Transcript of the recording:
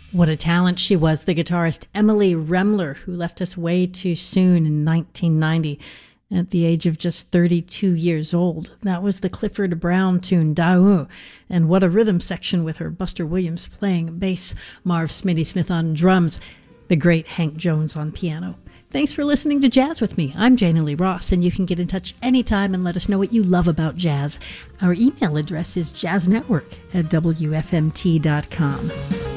What a talent she was, the guitarist Emily Remler, who left us way too soon in 1990 at the age of just 32 years old. That was the Clifford Brown tune, Daou. And what a rhythm section with her Buster Williams playing bass, Marv Smitty Smith on drums, the great Hank Jones on piano. Thanks for listening to Jazz with me. I'm Jana Lee Ross, and you can get in touch anytime and let us know what you love about jazz. Our email address is jazznetwork@wfmt.com.